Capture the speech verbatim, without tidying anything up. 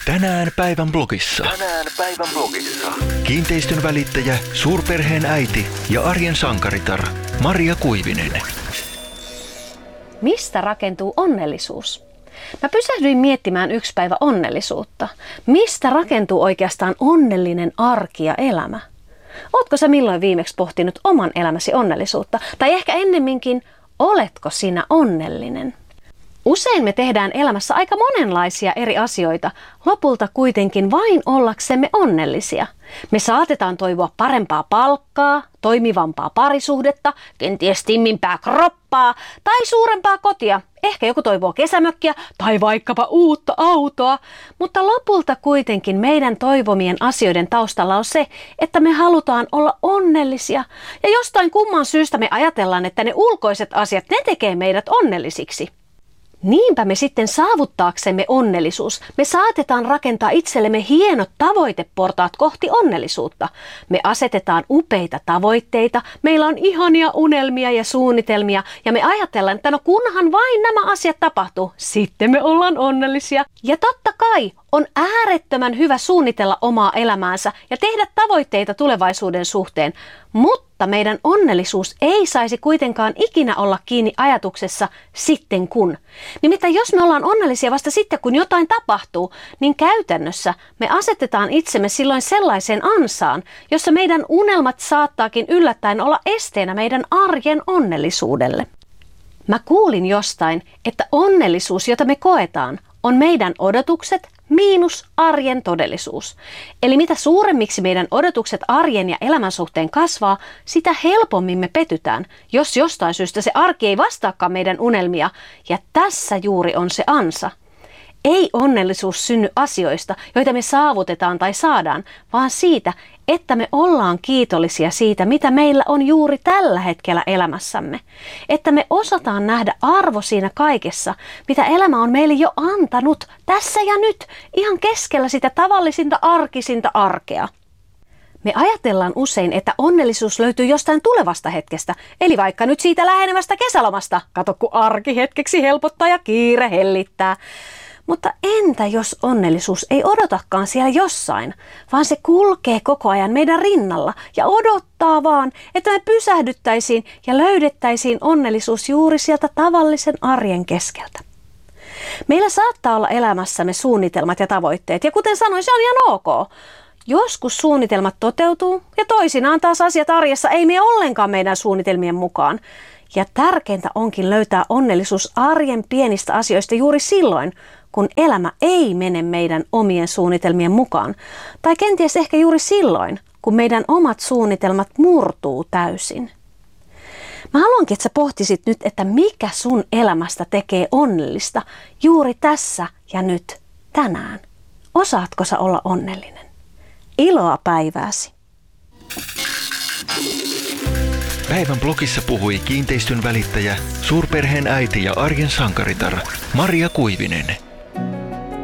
Tänään päivän blogissa. Tänään päivän blogissa. Kiinteistön välittäjä, suurperheen äiti ja arjen sankaritar Maria Kuivinen. Mistä rakentuu onnellisuus? Mä pysähdyin miettimään yksi päivä onnellisuutta. Mistä rakentuu oikeastaan onnellinen arki ja elämä? Ootko sä milloin viimeksi pohtinut oman elämäsi onnellisuutta? Tai ehkä ennemminkin, oletko sinä onnellinen? Usein me tehdään elämässä aika monenlaisia eri asioita, lopulta kuitenkin vain ollaksemme onnellisia. Me saatetaan toivoa parempaa palkkaa, toimivampaa parisuhdetta, kenties timmimpää kroppaa tai suurempaa kotia. Ehkä joku toivoo kesämökkiä tai vaikkapa uutta autoa, mutta lopulta kuitenkin meidän toivomien asioiden taustalla on se, että me halutaan olla onnellisia. Ja jostain kumman syystä me ajatellaan, että ne ulkoiset asiat, ne tekee meidät onnellisiksi. Niinpä me sitten saavuttaaksemme onnellisuus, me saatetaan rakentaa itsellemme hienot tavoiteportaat kohti onnellisuutta. Me asetetaan upeita tavoitteita, meillä on ihania unelmia ja suunnitelmia ja me ajatellaan, että no kunhan vain nämä asiat tapahtuu, sitten me ollaan onnellisia. Ja totta kai on äärettömän hyvä suunnitella omaa elämäänsä ja tehdä tavoitteita tulevaisuuden suhteen, mutta meidän onnellisuus ei saisi kuitenkaan ikinä olla kiinni ajatuksessa sitten kun. Nimittäin jos me ollaan onnellisia vasta sitten kun jotain tapahtuu, niin käytännössä me asetetaan itsemme silloin sellaiseen ansaan, jossa meidän unelmat saattaakin yllättäen olla esteenä meidän arjen onnellisuudelle. Mä kuulin jostain, että onnellisuus, jota me koetaan, on meidän odotukset miinus arjen todellisuus. Eli mitä suuremmiksi meidän odotukset arjen ja elämän suhteen kasvaa, sitä helpommin me petytään, jos jostain syystä se arki ei vastaakaan meidän unelmia. Ja tässä juuri on se ansa. Ei onnellisuus synny asioista, joita me saavutetaan tai saadaan, vaan siitä, että me ollaan kiitollisia siitä, mitä meillä on juuri tällä hetkellä elämässämme. Että me osataan nähdä arvo siinä kaikessa, mitä elämä on meille jo antanut tässä ja nyt, ihan keskellä sitä tavallisinta arkisinta arkea. Me ajatellaan usein, että onnellisuus löytyy jostain tulevasta hetkestä, eli vaikka nyt siitä lähenevästä kesälomasta. Kato, kun arki hetkeksi helpottaa ja kiire hellittää. Mutta entä jos onnellisuus ei odotakaan siellä jossain, vaan se kulkee koko ajan meidän rinnalla ja odottaa vaan, että me pysähdyttäisiin ja löydettäisiin onnellisuus juuri sieltä tavallisen arjen keskeltä. Meillä saattaa olla elämässämme suunnitelmat ja tavoitteet, ja kuten sanoin, se on ihan ok. Joskus suunnitelmat toteutuu ja toisinaan taas asiat arjessa ei mene ollenkaan meidän suunnitelmien mukaan. Ja tärkeintä onkin löytää onnellisuus arjen pienistä asioista juuri silloin, kun elämä ei mene meidän omien suunnitelmien mukaan. Tai kenties ehkä juuri silloin, kun meidän omat suunnitelmat murtuu täysin. Mä haluankin, että sä pohtisit nyt, että mikä sun elämästä tekee onnellista juuri tässä ja nyt, tänään. Osaatko sä olla onnellinen? Iloa päivääsi! Päivän blogissa puhui kiinteistön välittäjä, suurperheen äiti ja arjen sankaritar Maria Kuivinen.